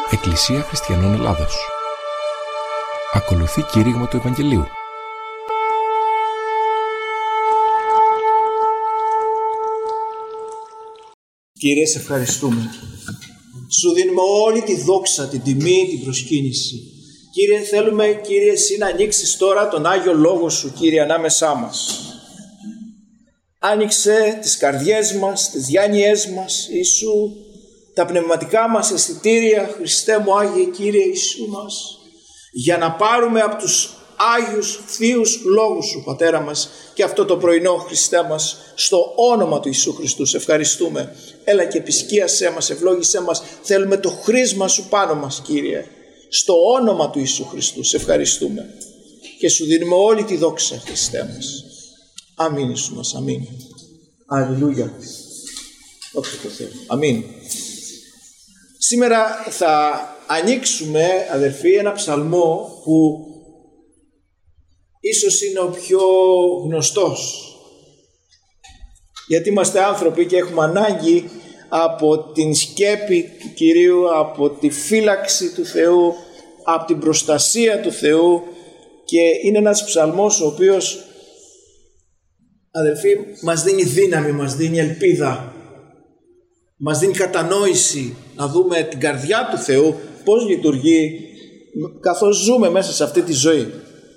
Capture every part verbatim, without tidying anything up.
Εκκλησία Χριστιανών Ελλάδος. Ακολουθεί κήρυγμα του Ευαγγελίου. Κύριε, σε ευχαριστούμε. Σου δίνουμε όλη τη δόξα, την τιμή, την προσκύνηση. Κύριε, θέλουμε, Κύριε, εσύ να ανοίξεις τώρα τον Άγιο Λόγο Σου, Κύριε, ανάμεσά μας. Άνοιξε τις καρδιές μας, τις διάνοιές μας, Ιησού, τα πνευματικά μας αισθητήρια, Χριστέ μου Άγιε Κύριε Ιησού μας, για να πάρουμε από τους Άγιους Θείους Λόγους Σου, Πατέρα μας, και αυτό το πρωινό, Χριστέ μας, στο όνομα του Ιησού Χριστού, σε ευχαριστούμε. Έλα και επισκίασέ μας, ευλόγησέ μας, θέλουμε το χρήσμα Σου πάνω μας, Κύριε, στο όνομα του Ιησού Χριστού, σε ευχαριστούμε και Σου δίνουμε όλη τη δόξα, Χριστέ μας. Αμήν Ιησού μας, αμήν. Αλληλούια. Δόξα τω Θεώ. Αμήν. Σήμερα θα ανοίξουμε, αδερφοί, ένα ψαλμό που ίσως είναι ο πιο γνωστός, γιατί είμαστε άνθρωποι και έχουμε ανάγκη από την σκέπη του Κυρίου, από τη φύλαξη του Θεού, από την προστασία του Θεού, και είναι ένας ψαλμός ο οποίος, αδελφοί, μας δίνει δύναμη, μας δίνει ελπίδα, μας δίνει κατανόηση να δούμε την καρδιά του Θεού πώς λειτουργεί καθώς ζούμε μέσα σε αυτή τη ζωή.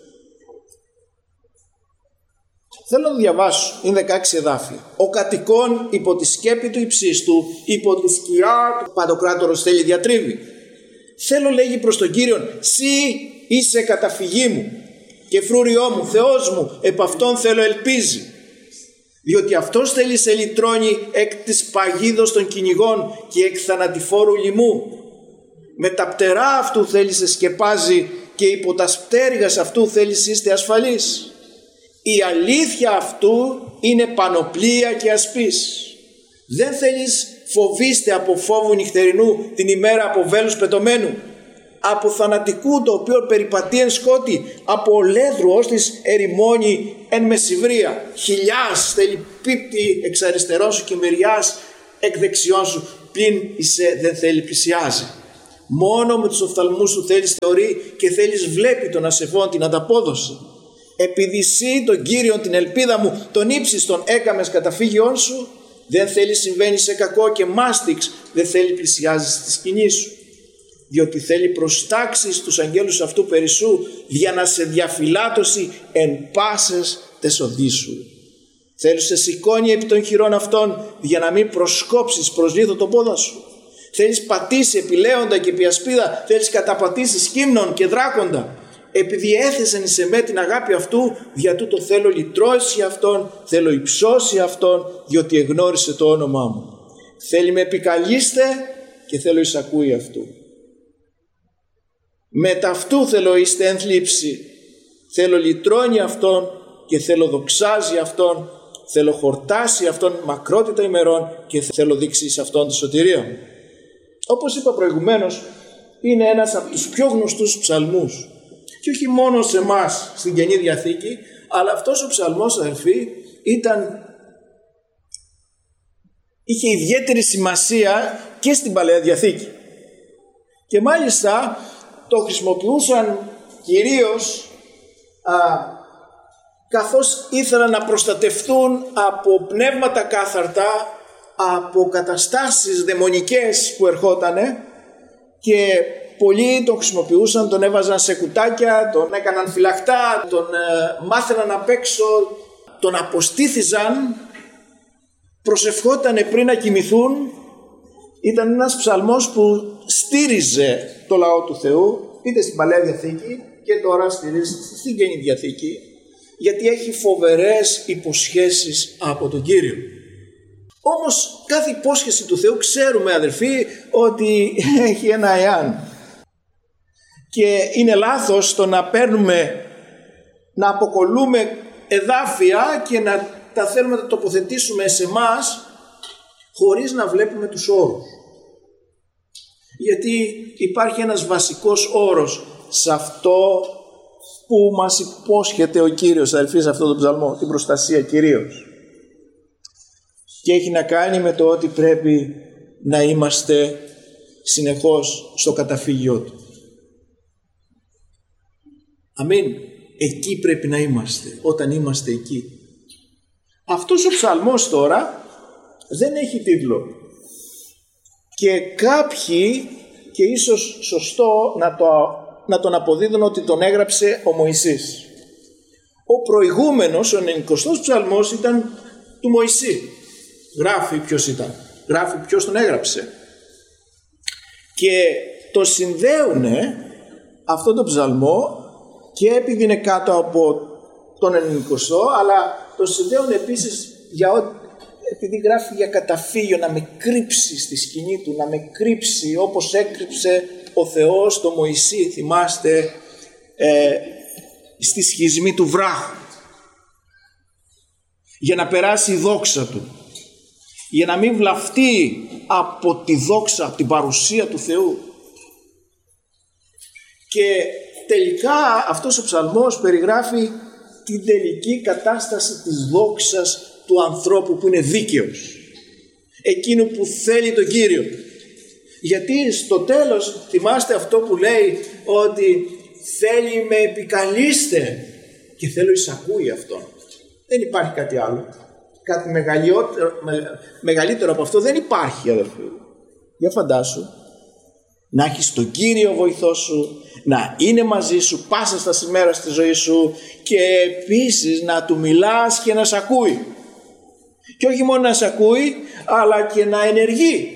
Θέλω να διαβάσω, είναι δεκαέξι εδάφια. Ο κατοικών υπό τη σκέπη του υψίστου, υπό τη σκιά του Παντοκράτορος θέλει διατρίβει. Θέλω, λέγει προς τον Κύριον, Συ είσαι καταφυγή μου και φρούριό μου, Θεός μου, επ' αυτόν θέλω ελπίζει. Διότι αυτός θέλει σε λυτρώνει εκ της παγίδος των κυνηγών και εκ θανατηφόρου λοιμού. Με τα πτερά αυτού θέλει σε σκεπάζει και υπό τα πτέρυγας αυτού θέλει είστε ασφαλείς. Η αλήθεια αυτού είναι πανοπλία και ασπής. Δεν θέλεις φοβήστε από φόβου νυχτερινού την ημέρα από βέλους πετωμένου, από θανατικού το οποίο περιπατεί εν σκότη, από ολέδρου ως της ερημώνει εν μεσηβρία. Χιλιάς θέλει πίπτη εξ αριστερών σου και μεριάς εκ δεξιών σου, πλην είσαι δεν θέλει πλησιάζει. Μόνο με τους οφθαλμούς σου θέλεις θεωρεί και θέλεις βλέπει τον ασεβόν την ανταπόδοση. Επειδή εσύ τον Κύριον την ελπίδα μου τον ύψιστον έκαμες καταφύγιόν σου, δεν θέλει συμβαίνει σε κακό και μάστιξ δεν θέλει πλησιάζει στη σκηνή σου. Διότι θέλει προστάξεις τους αγγέλους αυτού περισσού για να σε διαφυλάτωση εν πάσες τες οδείς σου. Θέλει σε σηκώνει επί των χειρών αυτών για να μην προσκόψεις προς λίθο το πόδα σου. Θέλεις πατήσει επί λέοντα και επί ασπίδα, θέλεις καταπατήσει σκύμνων και δράκοντα. Επειδή έθεσεν σε με την αγάπη αυτού, δια τούτο θέλω λυτρώσει αυτόν, θέλω υψώσει αυτόν, διότι εγνώρισε το όνομά μου. Θέλει με επικαλείστε και θέλω εισακούει αυτού. Με ταυτού θέλω είστε εν θλίψη, θέλω λυτρώνει αυτόν και θέλω δοξάζει αυτόν, θέλω χορτάσει αυτόν μακρότητα ημερών και θέλω δείξει σε αυτόν τη σωτηρία μου. Όπως είπα προηγουμένως, είναι ένας από τους πιο γνωστούς ψαλμούς. Και όχι μόνο σε εμάς στην Καινή Διαθήκη, αλλά αυτός ο ψαλμός, αδελφοί, ήταν, είχε ιδιαίτερη σημασία και στην Παλαιά Διαθήκη. Και μάλιστα το χρησιμοποιούσαν κυρίως α, καθώς ήθελαν να προστατευτούν από πνεύματα κάθαρτα, από καταστάσεις δαιμονικές που ερχότανε, και πολλοί τον χρησιμοποιούσαν, τον έβαζαν σε κουτάκια, τον έκαναν φυλακτά, τον ε, μάθαιναν απ' έξω, τον αποστήθιζαν, προσευχότανε πριν να κοιμηθούν. Ήταν ένας ψαλμός που στήριζε το λαό του Θεού, είτε στην Παλαιά Διαθήκη και τώρα στηρίζει στην Καινή Διαθήκη, γιατί έχει φοβερές υποσχέσεις από τον Κύριο. Όμως κάθε υπόσχεση του Θεού ξέρουμε, αδελφοί, ότι έχει ένα εάν. Και είναι λάθος το να παίρνουμε, να αποκολλούμε εδάφια και να τα θέλουμε να τα τοποθετήσουμε σε εμάς χωρίς να βλέπουμε τους όρους. Γιατί υπάρχει ένας βασικός όρος σε αυτό που μας υπόσχεται ο Κύριος, αδελφοί, σε αυτό το ψαλμό, την προστασία κυρίως. Και έχει να κάνει με το ότι πρέπει να είμαστε συνεχώς στο καταφύγιό του. Αμήν. Εκεί πρέπει να είμαστε, όταν είμαστε εκεί. Αυτός ο ψαλμός τώρα δεν έχει τίτλο. Και κάποιοι, και ίσως σωστό να, το, να τον αποδίδουν, ότι τον έγραψε ο Μωυσής. Ο προηγούμενος, ο ενενηκοστός ψαλμός, ήταν του Μωυσή. Γράφει ποιος ήταν, γράφει ποιος τον έγραψε. Και το συνδέουνε αυτό το ψαλμό, και επειδή είναι κάτω από τον ενενηκοστό, αλλά το συνδέουν επίσης για ό, επειδή γράφει για καταφύγιο, να με κρύψει στη σκηνή του, να με κρύψει όπως έκρυψε ο Θεός το Μωυσή, θυμάστε, ε, στη σχισμή του βράχου, για να περάσει η δόξα του, για να μην βλαφτεί από τη δόξα, από την παρουσία του Θεού. Και τελικά αυτός ο ψαλμός περιγράφει την τελική κατάσταση της δόξας του ανθρώπου που είναι δίκαιος, εκείνου που θέλει τον Κύριο. Γιατί στο τέλος, θυμάστε αυτό που λέει, ότι θέλει με επικαλείστε, και θέλω εισακούει αυτόν. Δεν υπάρχει κάτι άλλο. Κάτι μεγαλύτερο, μεγαλύτερο από αυτό δεν υπάρχει, αδερφοί. Για φαντάσου να έχεις τον Κύριο βοηθό σου, να είναι μαζί σου πάσα στα σημέρα στη ζωή σου, και επίσης να του μιλάς και να σ' ακούει. Και όχι μόνο να σ' ακούει, αλλά και να ενεργεί.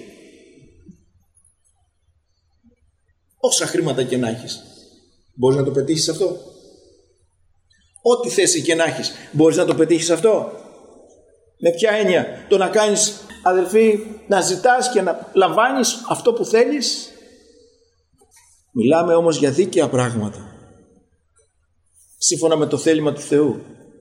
Όσα χρήματα και να έχεις, μπορείς να το πετύχεις αυτό? Ό,τι θέση και να έχεις, μπορείς να το πετύχεις αυτό? Με ποια έννοια? Το να κάνεις, αδελφοί, να ζητάς και να λαμβάνεις αυτό που θέλεις? Μιλάμε όμως για δίκαια πράγματα, σύμφωνα με το θέλημα του Θεού.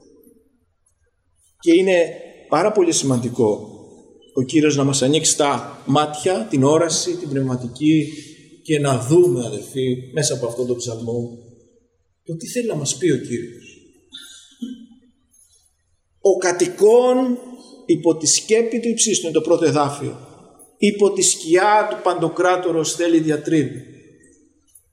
Και είναι πάρα πολύ σημαντικό ο Κύριος να μας ανοίξει τα μάτια, την όραση, την πνευματική, και να δούμε, αδελφοί, μέσα από αυτόν τον ψαλμό, το τι θέλει να μας πει ο Κύριος. Ο κατοικών υπό τη σκέπη του υψίστου, είναι το πρώτο εδάφιο. Υπό τη σκιά του Παντοκράτορος θέλει διατρίβει.